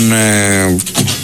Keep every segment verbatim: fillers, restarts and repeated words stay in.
Λοιπόν, ε,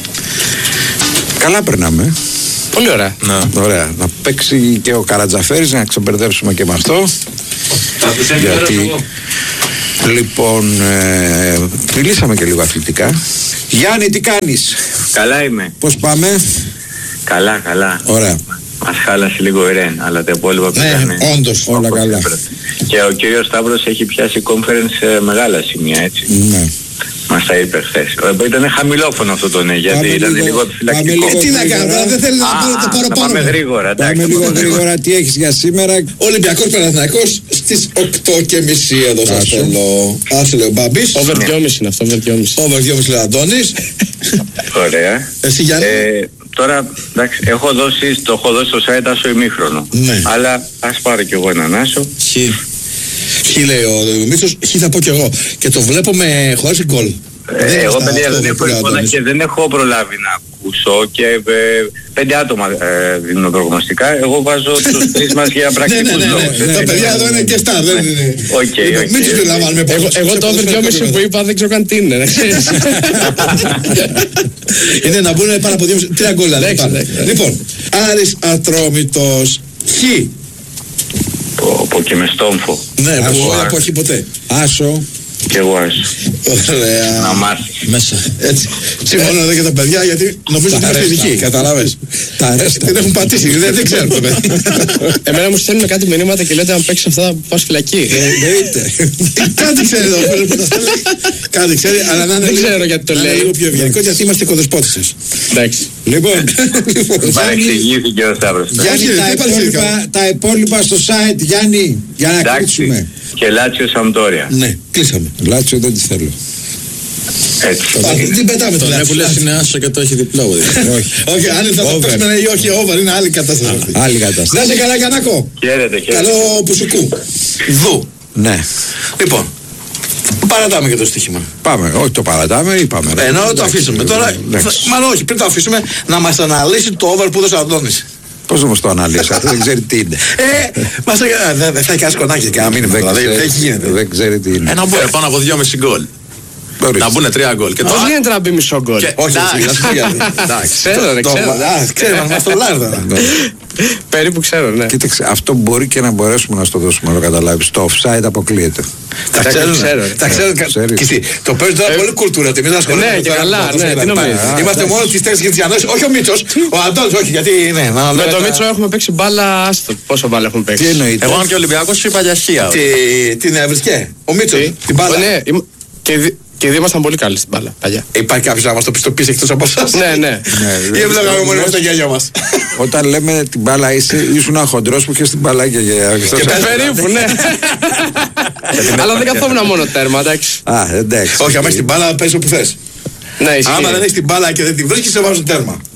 καλά περνάμε. Πολύ ωραία. Να. Ωραία. Να παίξει και ο Καρατζαφέρης, να ξεμπερδέψουμε και με αυτό. Θα τους γιατί... Λοιπόν, ε, μιλήσαμε και λίγο αθλητικά. Γιάννη, τι κάνεις? Καλά είμαι. Πώς πάμε? Καλά, καλά. Ωραία. Μας χάλασε λίγο η Ρεν, αλλά τα υπόλοιπα πήγανε. Ναι, όντως, όλα καλά. Και ο κύριος Σταύρος έχει πιάσει conference σε μεγάλα σημεία, έτσι. Ναι. Μας τα είπε χθες. Ήταν χαμηλόφωνο αυτό το ναι, γιατί πάμε ήταν λίγο, λίγο επιφυλακτικό. Ε, τι να κάνω, δεν θέλει να πάρω το παραπάνω. Πάμε γρήγορα, εντάξει. Πάμε λίγο γρήγορα, τι έχεις για σήμερα? Ολυμπιακός Παναθηναϊκός στις οκτώ και μισή εδώ σας θέλω. Άσε λέει ο Μπάμπης. Over δυόμισι είναι αυτό, over δυόμισι. Over δυόμισι λέει ο Αντώνης. Ωραία. Εσύ Γιάννη? Ε, τώρα, εντάξει, έχω δώσει, το έχω δώσει στο site Άσο ημίχρονο. Ναι. Αλλά ας πάρω κι εγώ έναν Άσο. Χ. Χ λέει ο Μίτσος, Χ θα πω κι εγώ. Και το βλέπω με χωρίς γκολ. Ε, εγώ παιδιά δεν έχω εικόνα και δεν έχω προλάβει να ακούσω και ε, πέντε άτομα ε, δίνουν προγνωστικά. Εγώ βάζω τους τρεις μας για πρακτικούς λόγους. Τα παιδιά εδώ είναι και στάρ, δεν είναι. Οκ, Μην τους περιλαμβάνουμε. Εγώ το over δυόμισι που είπα δεν ξέρω καν τι είναι. Είναι να μπουν πάρα από δύο, τρία γκολ. Λοιπόν, Άρης Ατρόμητος, Χ. Από και με στόμφο. Ναι, που δεν από Χ ποτέ. Άσο. Και εγώ Άσο. Ωραία. Να μάθεις. Μέσα. Έτσι. Συμφωνώ εδώ και τα παιδιά γιατί νομίζω ότι είμαστε ειδικοί. Καταλάβες. Τα αρέστα. Δεν έχουν πατήσει. Δεν ξέρουμε. Εμένα μου στέλνουν κάτι μηνύματα και λέτε αν παίξεις αυτά θα πας φυλακή. Εννοείται. Κάτι ξέρει εδώ. Κάτι ξέρει, αλλά να είναι δεν ξέρω γιατί το λέει. λίγο πιο ευγενικό γιατί είμαστε κοδεσπότησες. Εντάξει. Λοιπόν, Παρεξηγήθηκε ο Σταύρος. Γιάννη, τα υπόλοιπα στο site, Γιάννη, για να κλείσουμε. Και Λάτσιο Σαμπτόρια. Ναι, κλείσαμε. Λάτσιο δεν τη θέλω. Έτσι. Τι πετάμε το Ναι που λες είναι άσο και το έχει διπλό. Όχι, αν θα το παίξουμε ή όχι, over είναι άλλη κατάσταση. Άλλη κατάσταση. Να είσαι καλά Γιαννάκο. Χαίρετε, χαίρετε. Καλό πουσουκού. Δου. Ναι. Λοιπόν, παρατάμε και το στοίχημα. Πάμε, όχι το παρατάμε ή πάμε. Ενώ το αφήσουμε τώρα, μάλλον όχι, πριν το αφήσουμε να μας αναλύσει το over που έδωσε ο Αντώνης. Πώς όμως το αναλύσει, αυτό δεν ξέρει τι είναι. Ε, μας δεν θα έχει κάνει σκονάκι και να μείνει μετά, δεν γίνεται. Δεν ξέρει τι είναι. Ένα μπορεί πάνω από δυόμισι γκολ. Να μπουν τρία γκολ. Πώς γίνεται να μπει μισό γκολ? Όχι, εντάξει. Ξέρω, ρε, ξέρω. Ξέρω, μας το λάρδα. Περίπου ξέρω, ναι. Κοίταξε, αυτό μπορεί και να μπορέσουμε να στο δώσουμε, να το καταλάβεις. Το offside αποκλείεται. Τα ξέρω, τα ξέρω. Το παίζει τώρα πολύ κουλτούρα ότι εμείς να ασχολούμαστε. Ναι, και καλά, ναι, τι νομίζεις. Είμαστε μόνο τις τέσσερις και τις Ιαννώσεις, όχι ο Μίτσος, ο Αντώνης, όχι, γιατί ναι. Με το Μίτσο έχουμε παίξει μπάλα, άστο, πόσο μπάλα έχουμε παίξει. Τι εννοείται? Εγώ και ο Ολυμπιακός είπα για χία. Την έβρισκε, ο Μίτσος, την μπάλα. Και οι δύο ήμασταν πολύ καλοί στην μπάλα, παλιά. Υπάρχει κάποιος να μας το πιστοποιήσει εκτός από εσάς? Ναι, ναι. Ή έβλεπαμε μόνο στα γέλια μας? Όταν λέμε την μπάλα είσαι, ήσουν ένα χοντρός που είχε την μπάλα και περίπου, ναι. Αλλά δεν καθόμουν μόνο τέρμα, εντάξει. Α, εντάξει. Όχι, άμα έχεις την μπάλα παίζεις όπου θες. Ναι, ισχύει. Άμα δεν έχεις την μπάλα και δεν την βρίσκεις, σε βάζουν τέρμα.